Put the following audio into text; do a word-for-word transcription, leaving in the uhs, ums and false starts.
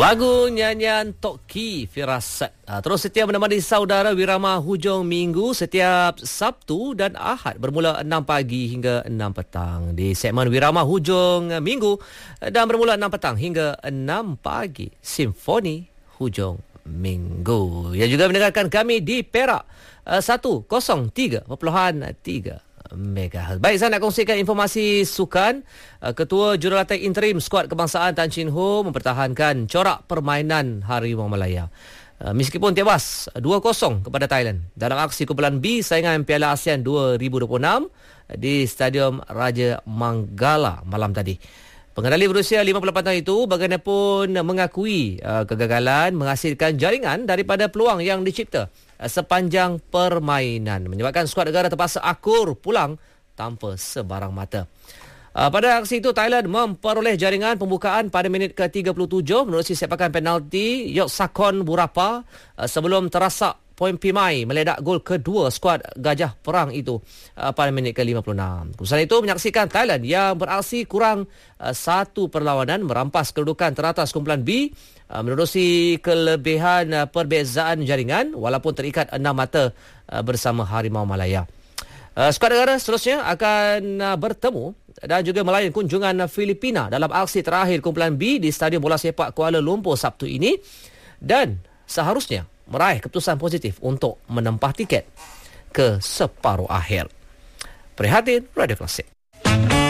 Lagu nyanyian Tok Ki Firasat. Terus setia menemani saudara Wirama hujung minggu setiap Sabtu dan Ahad bermula enam pagi hingga enam petang di segmen Wirama hujung minggu, dan bermula enam petang hingga enam pagi Simfoni hujung minggu. Yang juga mendengarkan kami di Perak seratus tiga perpuluhan tiga megahertz. Baik, saya nak kongsikan informasi sukan. Ketua Jurulatih Interim Skuad Kebangsaan Tan Chin Ho mempertahankan corak permainan Harimau Malaya meskipun tewas dua kosong kepada Thailand dalam aksi kumpulan B saingan Piala ASEAN dua ribu dua puluh enam di Stadium Raja Manggala malam tadi. Pengendali berusia lima puluh lapan tahun itu bagaimanapun mengakui uh, kegagalan menghasilkan jaringan daripada peluang yang dicipta uh, sepanjang permainan, menyebabkan skuad negara terpaksa akur pulang tanpa sebarang mata. Uh, pada aksi itu, Thailand memperoleh jaringan pembukaan pada minit ke tiga puluh tujuh menerusi sepakan penalti Yoksakon Burapa uh, sebelum terasak poin Pimai meledak gol kedua skuad Gajah Perang itu uh, pada minit ke lima puluh enam. Keputusan itu menyaksikan Thailand yang beraksi kurang uh, satu perlawanan merampas kedudukan teratas kumpulan B uh, menerusi kelebihan uh, perbezaan jaringan walaupun terikat enam mata uh, bersama Harimau Malaya. Uh, skuad negara seterusnya akan uh, bertemu dan juga melayan kunjungan Filipina dalam aksi terakhir kumpulan B di Stadium Bola Sepak Kuala Lumpur Sabtu ini, dan seharusnya meraih keputusan positif untuk menempah tiket ke separuh akhir. Prihatin Radio Klasik.